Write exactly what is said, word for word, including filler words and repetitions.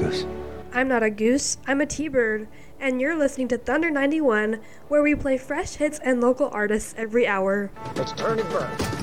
goose. I'm not a goose, I'm a T-bird, and you're listening to Thunder ninety-one, where we play fresh hits and local artists every hour. Let's turn it burn.